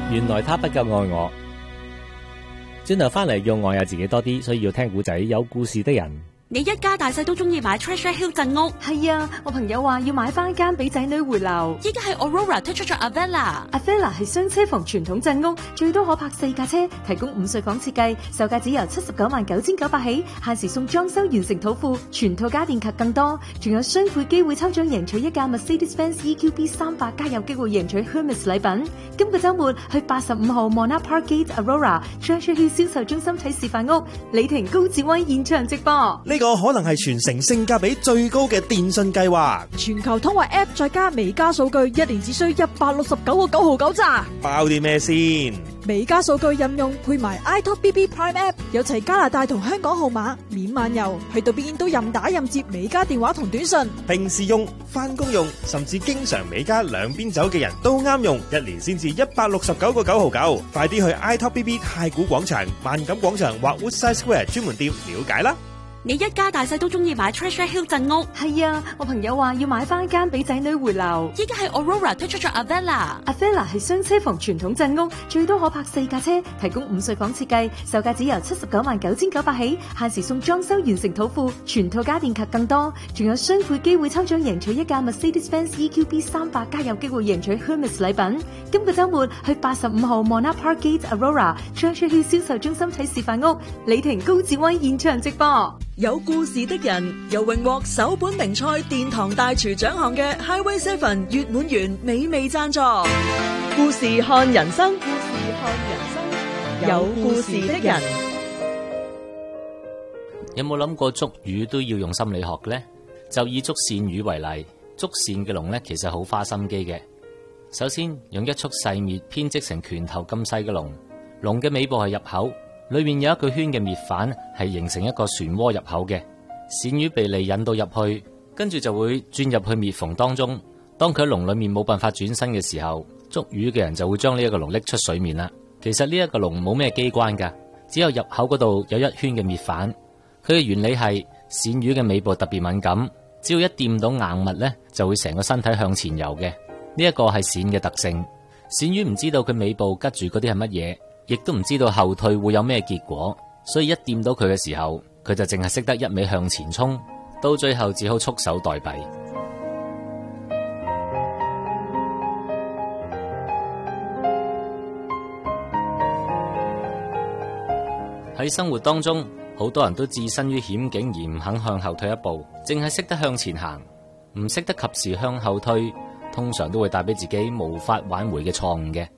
原來他不夠愛我。轉頭翻嚟要愛下自己多啲，所以要聽古仔，有故事的人。 你一家大細都中意買 Treasure Hill 鎮屋。 係啊，我朋友話要買翻間俾仔女回流。 依家係 Aurora 推出咗 Avella。Avella 係雙車房傳統鎮屋，最多可泊4架車，提供5睡房設計，售價只由799900起，限時送裝修完成土庫，全套家電及更多，仲有雙倍機會抽獎贏取一架 Mercedes-Benz EQB 300，加有機會贏取 Hermes 禮品。今個週末去85號 Monarch Park Gate Aurora Treasure Hill 銷售中心睇示範屋，李婷高志威現場直播。 呢個可能係全城性價比最高嘅電信計劃， 全球通話 App 再加美加數據，1年只需169個9毫9咋。 包啲咩先？ 美加數據任用配埋 iTalk BB Prime App， 有齊加拿大同香港號碼，免漫遊，去到邊都任打任接美加電話同短信。 平時用、翻工用，甚至經常美加兩邊走嘅人都啱用，1年先至169個9毫9。快啲去 iTalk BB 太古廣場、萬錦廣場或 Woodside Square 專門店了解啦。 你一家大細都中意買 Treasure Hill 鎮屋。 係啊，我朋友話要買翻間俾仔女回流。 依家係 Aurora 推出咗 Avella。Avella 係雙車房傳統鎮屋，最多可泊4架車，提供5睡房設計，售價只由799900起，限時送裝修完成土庫，全套家電及更多，仲有雙倍機會抽獎贏取一架 Mercedes-Benz EQB 300，加有機會贏取 Hermes 禮品。今個週末去85號 Monarch Park Gate Aurora Treasure Hill 銷售中心睇示範屋，李婷高志威現場直播。 有故事的人由榮獲首本名賽殿堂大廚獎項嘅 Highway 7月滿園美味贊助。故事看人生，故事看人生，有故事的人。 有冇諗過捉魚都要用心理學嘅呢？就以捉鱔魚為例，捉鱔嘅籠呢，其實好花心機嘅。首先用一束細篾編織成拳頭咁細嘅籠，籠嘅尾部係入口，裏面有一個圈嘅篾反係形成一個漩渦入口嘅，鱔魚被利引到入去，跟住就會轉入去篾縫當中。當佢喺籠裏面冇辦法轉身嘅時候，捉魚嘅人就會將呢一個籠拎出水面啦。其實呢一個籠冇咩機關噶，只有入口嗰度有一圈嘅篾反。佢嘅原理係鱔魚嘅尾部特別敏感，只要一掂到硬物呢，就會成個身體向前游嘅。呢一個係鱔嘅特性。鱔魚唔知道佢尾部拮住嗰啲係乜嘢，亦都唔知道後退會有咩結果，所以一掂到佢嘅時候，佢就淨係識得一味向前衝，到最後只好束手待斃。喺生活當中，好多人都置身於險境而唔肯向後退一步，淨係識得向前行，唔識得及時向後退，通常都會帶俾自己無法挽回嘅錯誤嘅。